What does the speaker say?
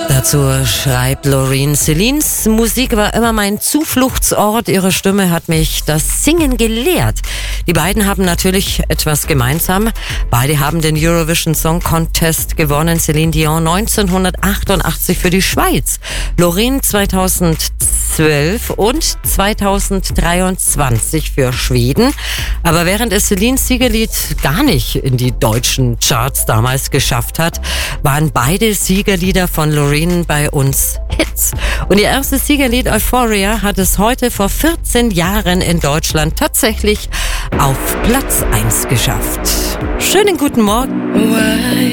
Dazu schreibt Loreen: Celines Musik war immer mein Zufluchtsort. Ihre Stimme hat mich das Singen gelehrt. Die beiden haben natürlich etwas gemeinsam. Beide haben den Eurovision Song Contest gewonnen. Celine Dion 1988 für die Schweiz, Loreen 2012 und 2023 für Schweden. Aber während es Celines Siegerlied gar nicht in die deutschen Charts damals geschafft hat, waren beide Siegerlieder von Loreen bei uns Hits. Und ihr erstes Siegerlied Euphoria hat es heute vor 14 Jahren in Deutschland tatsächlich auf Platz 1 geschafft. Schönen guten Morgen.